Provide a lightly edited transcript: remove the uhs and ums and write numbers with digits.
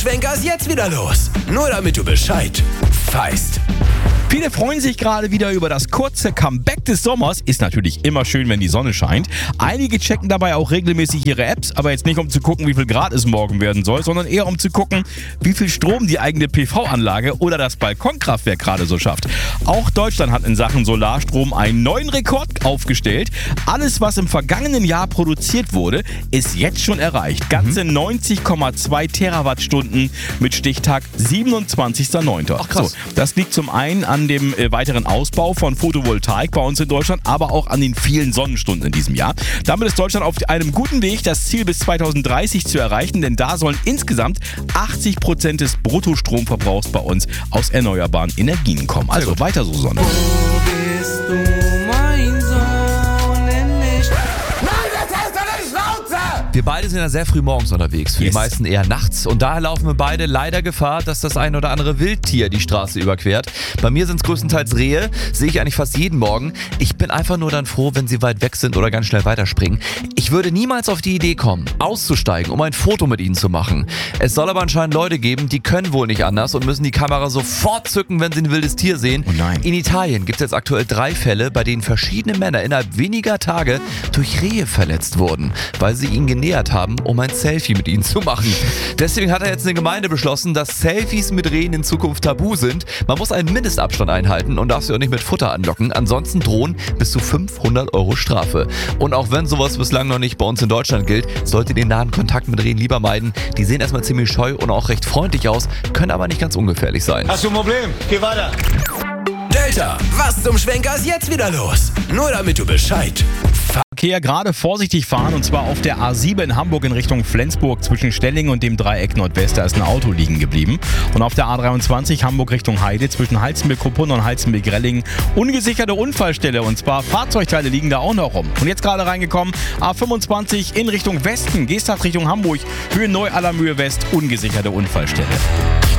Schwenker ist jetzt wieder los. Nur damit du Bescheid weißt. Viele freuen sich gerade wieder über das kurze Comeback des Sommers. Ist natürlich immer schön, wenn die Sonne scheint. Einige checken dabei auch regelmäßig ihre Apps, aber jetzt nicht um zu gucken, wie viel Grad es morgen werden soll, sondern eher um zu gucken, wie viel Strom die eigene PV-Anlage oder das Balkonkraftwerk gerade so schafft. Auch Deutschland hat in Sachen Solarstrom einen neuen Rekord aufgestellt. Alles, was im vergangenen Jahr produziert wurde, ist jetzt schon erreicht. Ganze 90,2 Terawattstunden mit Stichtag 27.09. Ach krass. So, das liegt zum einen an dem weiteren Ausbau von Photovoltaik bei uns in Deutschland, aber auch an den vielen Sonnenstunden in diesem Jahr. Damit ist Deutschland auf einem guten Weg, das Ziel bis 2030 zu erreichen, denn da sollen insgesamt 80% des Bruttostromverbrauchs bei uns aus erneuerbaren Energien kommen. Also weiter so, Sonne. Bist du mein Sonnenlicht? Wir beide sind ja sehr früh morgens unterwegs, für Yes. die meisten eher nachts. Und daher laufen wir beide leider Gefahr, dass das ein oder andere Wildtier die Straße überquert. Bei mir sind es größtenteils Rehe, sehe ich eigentlich fast jeden Morgen. Ich bin einfach nur dann froh, wenn sie weit weg sind oder ganz schnell weiterspringen. Ich würde niemals auf die Idee kommen, auszusteigen, um ein Foto mit ihnen zu machen. Es soll aber anscheinend Leute geben, die können wohl nicht anders und müssen die Kamera sofort zücken, wenn sie ein wildes Tier sehen. Oh nein. In Italien gibt es jetzt aktuell 3 Fälle, bei denen verschiedene Männer innerhalb weniger Tage durch Rehe verletzt wurden, weil sie ihnen genähert haben, um ein Selfie mit ihnen zu machen. Deswegen hat jetzt eine Gemeinde beschlossen, dass Selfies mit Rehen in Zukunft tabu sind. Man muss einen Mindestabstand einhalten und darf sie auch nicht mit Futter anlocken. Ansonsten drohen bis zu 500 € Strafe. Und auch wenn sowas bislang noch nicht bei uns in Deutschland gilt, solltet ihr den nahen Kontakt mit Rehen lieber meiden. Die sehen erstmal ziemlich scheu und auch recht freundlich aus, können aber nicht ganz ungefährlich sein. Hast du ein Problem? Geh weiter. Delta, was zum Schwenker ist jetzt wieder los? Nur damit du Bescheid Verkehr gerade vorsichtig fahren, und zwar auf der A7 in Hamburg in Richtung Flensburg zwischen Stelling und dem Dreieck Nordwest. Da ist ein Auto liegen geblieben. Und auf der A23 Hamburg Richtung Heide zwischen Halzenbeck-Kuppenn und Halzenbeck-Relling ungesicherte Unfallstelle, und zwar Fahrzeugteile liegen da auch noch rum. Und jetzt gerade reingekommen, A25 in Richtung Westen, Geesthacht Richtung Hamburg, Höhe Neu-Allermühe West, ungesicherte Unfallstelle.